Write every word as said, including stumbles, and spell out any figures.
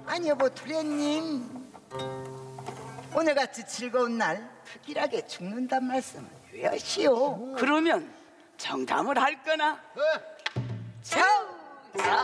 아니 여보 도련님, 오늘같이 즐거운 날 특일하게 죽는단 말씀은 왜 하시오? 그러면 정담을 할 거나? 자, 자.